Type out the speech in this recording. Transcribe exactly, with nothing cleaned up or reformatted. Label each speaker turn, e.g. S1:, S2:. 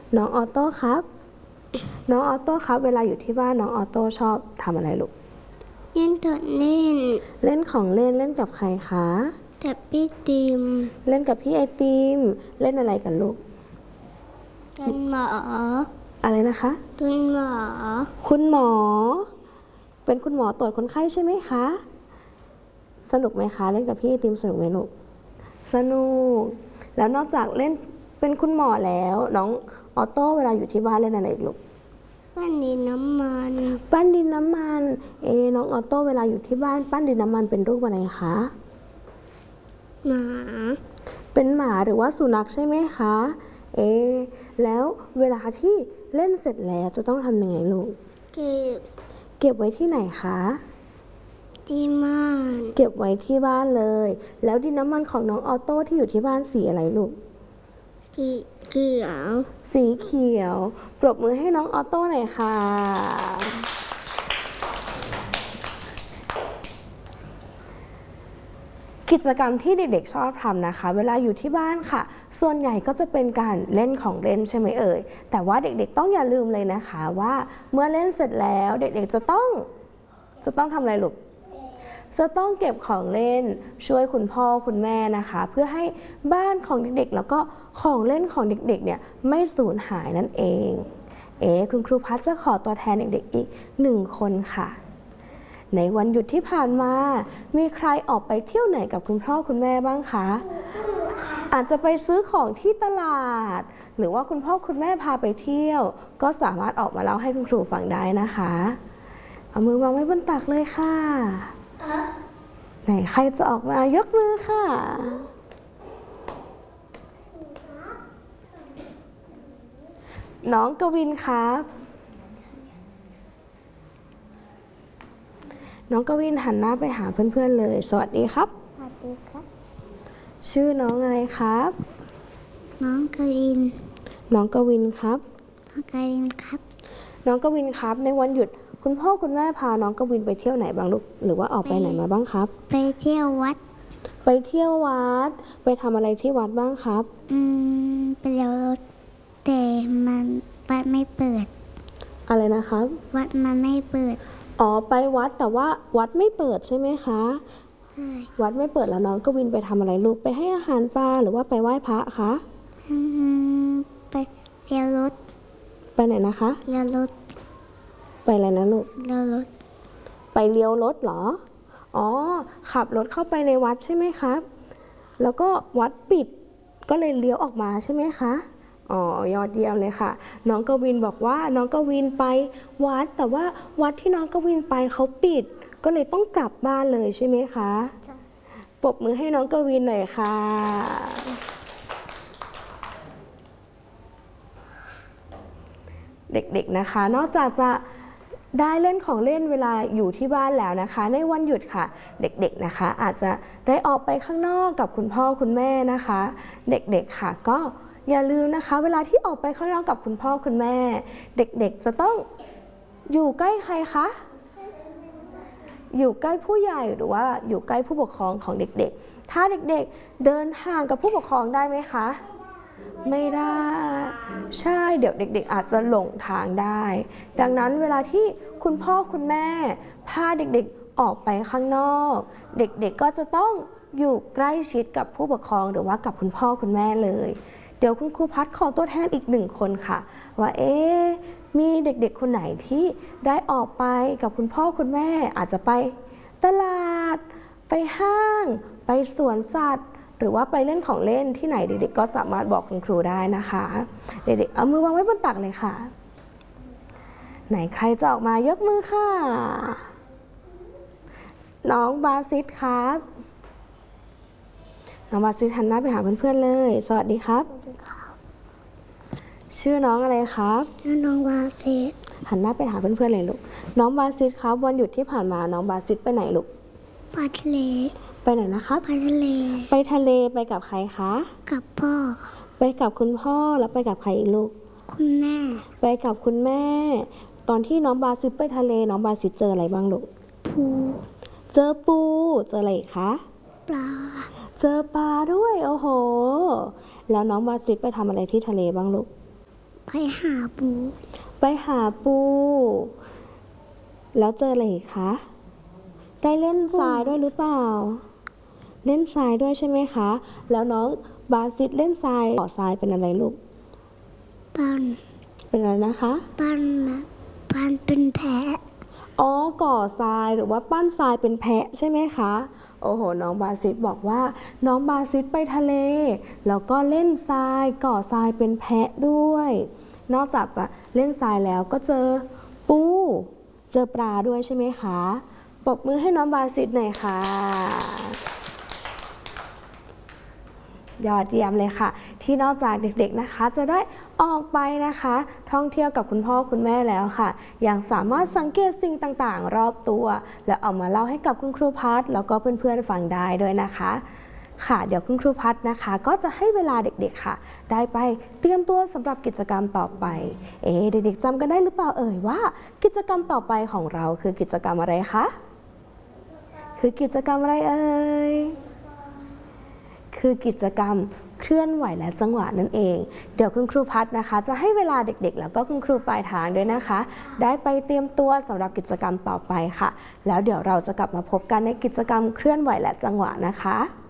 S1: น้องออโต้ครับน้องออโต้ครับเวลาอยู่ที่บ้านน้องออโต้ชอบทำอะไรลูก
S2: เล่นตัวเล่น
S1: เล่นของเล่นเล่นกับใครคะ
S2: กับพี่ติม
S1: เล่นกับพี่ไอติมเล่นอะไรกันลูก
S2: เป็นหมอ
S1: อะไรนะคะ
S2: เป็นหมอ
S1: คุณหมอเป็นคุณหมอตรวจคนไข้ใช่ไหมคะสนุกไหมคะเล่นกับพี่ไอติมสนุกไหมลูกสนุกแล้วนอกจากเล่นเป็นคุณหมอแล้วน้องออโต้เวลาอยู่ที่บ้านเล่นอะไรอีกลูก
S2: ปั้นดินน้ำมัน
S1: ปั้นดินน้ำมันเอน้องออโต้เวลาอยู่ที่บ้านปั้นดินน้ำมันเป็นรูปอะไรคะ
S2: หมา
S1: เป็นหมาหรือว่าสุนัขใช่ไหมคะเอแล้วเวลาที่เล่นเสร็จแล้วจะต้องทำยังไงลูก
S2: เก็บ
S1: เก็บไว้ที่ไหนคะ
S2: ที่บ้าน
S1: เก็บไว้ที่บ้านเลยแล้วดินน้ำมันของน้องออโต้ที่อยู่ที่บ้านสีอะไรลูก
S2: สีเขียว
S1: สีเขียวปรบมือให้น้องออโต้หน่อยค่ะกิจกรรมที่เด็กๆชอบทำนะคะเวลาอยู่ที่บ้านค่ะส่วนใหญ่ก็จะเป็นการเล่นของเล่นใช่ไหมเอ่ยแต่ว่าเด็กๆต้องอย่าลืมเลยนะคะว่าเมื่อเล่นเสร็จแล้วเด็กๆจะต้องจะต้องทำอะไรลูกจะต้องเก็บของเล่นช่วยคุณพ่อคุณแม่นะคะเพื่อให้บ้านของเด็กๆแล้วก็ของเล่นของเด็กๆเนี่ยไม่สูญหายนั่นเองเอ๋คุณครูพัชจะขอตัวแทนเด็กๆอีกหนึ่งคนค่ะในวันหยุดที่ผ่านมามีใครออกไปเที่ยวไหนกับคุณพ่อคุณแม่บ้างคะอาจจะไปซื้อของที่ตลาดหรือว่าคุณพ่อคุณแม่พาไปเที่ยวก็สามารถออกมาเล่าให้คุณครูฟังได้นะคะเอามือวางไว้บนตักเลยค่ะไหนใครจะออกมายกมือค่ะน้องกวินครับน้องกวินหันหน้าไปหาเพื่อนๆเลยสวัสดีครับ
S2: สวัสดีครับ
S1: ชื่อน้องอะไรครับ
S2: น้องกวิน
S1: น้องกวินครับ
S2: น้องกวินครับ
S1: น้องกวินครับในวันหยุดคุณพ่อคุณแม่พาน้องกวินไปเที่ยวไหนบ้างลูกหรือว่าออกไปไหนมาบ้างครับ
S2: ไปเที่ยววัด
S1: ไปเที่ยววัดไปทำอะไรที่วัดบ้างครับ
S2: อืมไปเลี้ยวรถแต่มันวัดไม่เปิด
S1: อะไรนะครับ
S2: วัดมันไม่เปิด
S1: อ๋อไปวัดแต่ว่าวัดไม่เปิดใช่ไหมคะ
S2: ใช่
S1: วัดไม่เปิดแล้วน้องกวินไปทำอะไรลูกไปให้อาหารปลาหรือว่าไปไหว้พระคะ
S2: อืมไปเลี้ยวรถ
S1: ไปไหนนะคะ
S2: เลี้ยวรถ
S1: ไปอะไรนะลูก
S2: เลี้ยวรถ
S1: ไปเลี้ยวรถเหรออ๋อขับรถเข้าไปในวัดใช่ไหมครับแล้วก็วัดปิดก็เลยเลี้ยวออกมาใช่ไหมคะอ๋อยอดเยี่ยมเลยค่ะน้องกวินบอกว่าน้องกวินไปวัดแต่ว่าวัดที่น้องกวินไปเขาปิดก็เลยต้องกลับบ้านเลยใช่ไหมคะปรบมือให้น้องกวินหน่อยค่ะเด็กๆนะคะนอกจากจะได้เล่นของเล่นเวลาอยู่ที่บ้านแล้วนะคะในวันหยุดค่ะเด็กๆนะคะอาจจะได้ออกไปข้างนอกกับคุณพ่อคุณแม่นะคะเด็กๆค่ะก็อย่าลืมนะคะเวลาที่ออกไปข้างนอกกับคุณพ่อคุณแม่เด็กๆจะต้องอยู่ใกล้ใครคะอยู่ใกล้ผู้ใหญ่หรือว่าอยู่ใกล้ผู้ปกครองของเด็กๆถ้าเด็กๆเดินห่างกับผู้ปกครองได้ไหมคะไม่ได้ใช่เดี๋ยวเด็กๆอาจจะหลงทางได้ดังนั้นเวลาที่คุณพ่อคุณแม่พาเด็กๆออกไปข้างนอกเด็กๆก็จะต้องอยู่ใกล้ชิดกับผู้ปกครองหรือว่ากับคุณพ่อคุณแม่เลยเดี๋ยวคุณครูพัดขอตัวแทนอีกหนึ่งคนค่ะว่าเอ๊ะมีเด็กๆคนไหนที่ได้ออกไปกับคุณพ่อคุณแม่อาจจะไปตลาดไปห้างไปสวนสัตว์หรือว่าไปเล่นของเล่นที่ไหนเด็กๆก็สามารถบอกคุณครูได้นะคะเด็กๆเอามือวางไว้บนตักเลยค่ะไหนใครจะออกมายกมือค่ะน้องบาซิสครับน้องบาซิสหันหน้าไปหาเพื่อนๆเลยสวัสดีครับชื่อน้องอะไรครับ
S2: ชื่อน้องบาซิส
S1: หันหน้าไปหาเพื่อนๆเลยลูกน้องบาซิสครับวันหยุดที่ผ่านมาน้องบาซิสไปไหนลูก
S2: ไปทะเล
S1: ไปไหนนะคะ
S2: ไปทะเล
S1: ไปทะเลไปกับใครคะ
S2: กับพ่อ
S1: ไปกับคุณพ่อแล้วไปกับใครอีกลูก
S2: คุณแม่
S1: ไปกับคุณแม่ตอนที่น้องบาซิสไปทะเลน้องบาซิสเจออะไรบ้างลูก
S2: ปู
S1: เจอปูเจออะไรอีกคะ
S2: ปลา
S1: เจอปลาด้วยโอ้โหแล้วน้องบาซิสไปทำอะไรที่ทะเลบ้างลูก
S2: ไไปหาปู
S1: ไปหาปู แล้วเจออะไรอีกคะ ได้เล่นทรายด้วยหรือเปล่า เล่นทรายด้วยใช่ไหมคะ แล้วน้องบาซิสเล่นทรายก่อทรายเป็นอะไรลูก
S2: ปั้น
S1: เป็นอะไรนะคะ
S2: ปั้นนะปั้นเป็นแพะ
S1: อ๋อ ก่อทรายหรือว่าปั้นทรายเป็นแพะใช่ไหมคะ โอ้โห น้องบาซิสบอกว่าน้องบาซิสไปทะเล แล้วก็เล่นทราย ก่อทรายเป็นแพะด้วย นอกจากจะเล่นทรายแล้วก็เจอปู เจอปลาด้วยใช่ไหมคะปรบมือให้น้องบาซิสหน่อยค่ะ ยอดเยี่ยมเลยค่ะ ที่นอกจากเด็กๆนะคะจะได้ออกไปนะคะ ท่องเที่ยวกับคุณพ่อคุณแม่แล้วค่ะยังสามารถสังเกตสิ่งต่างๆ รอบตัว แล้วเอามาเล่าให้กับคุณครูพัฒน์แล้วก็เพื่อนๆฟังได้ด้วยนะคะค่ะเดี๋ยวคุณครูพัฒน์นะคะ ก็จะให้เวลาเด็กๆค่ะ ได้ไปเตรียมตัวสำหรับกิจกรรมต่อไป เอ๊ะเด็กๆจำกันได้หรือเปล่าเอ่ยว่า กิจกรรมต่อไปของเราคือกิจกรรมอะไรคะคือกิจกรรมอะไรเอ่ยคือกิจกรรมเคลื่อนไหวและจังหวะนั่นเอง เดี๋ยวคุณครูพัฒน์นะคะ จะให้เวลาเด็กๆ แล้วก็คุณครูปลายทางด้วยนะคะ ได้ไปเตรียมตัวสำหรับกิจกรรมต่อไปค่ะ แล้วเดี๋ยวเราจะกลับมาพบกันในกิจกรรมเคลื่อนไหวและจังหวะนะคะ